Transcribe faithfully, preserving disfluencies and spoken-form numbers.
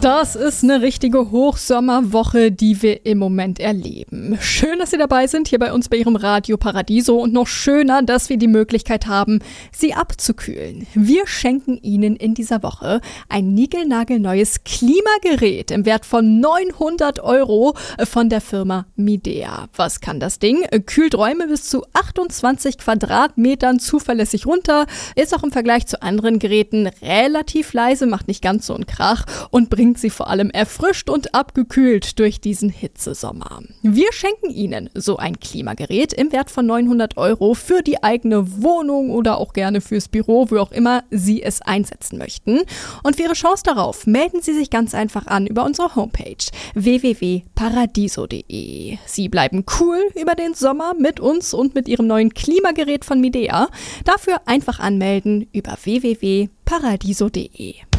Das ist eine richtige Hochsommerwoche, die wir im Moment erleben. Schön, dass Sie dabei sind hier bei uns bei Ihrem Radio Paradiso und noch schöner, dass wir die Möglichkeit haben, Sie abzukühlen. Wir schenken Ihnen in dieser Woche ein niegelnagelneues Klimagerät im Wert von neunhundert Euro von der Firma Midea. Was kann das Ding? Kühlt Räume bis zu achtundzwanzig Quadratmetern zuverlässig runter, ist auch im Vergleich zu anderen Geräten relativ leise, macht nicht ganz so einen Krach und bringt sie vor allem erfrischt und abgekühlt durch diesen Hitzesommer. Wir schenken Ihnen so ein Klimagerät im Wert von neunhundert Euro für die eigene Wohnung oder auch gerne fürs Büro, wo auch immer Sie es einsetzen möchten. Und für Ihre Chance darauf melden Sie sich ganz einfach an über unsere Homepage w w w punkt paradiso punkt d e. Sie bleiben cool über den Sommer mit uns und mit Ihrem neuen Klimagerät von Midea. Dafür einfach anmelden über w w w punkt paradiso punkt d e.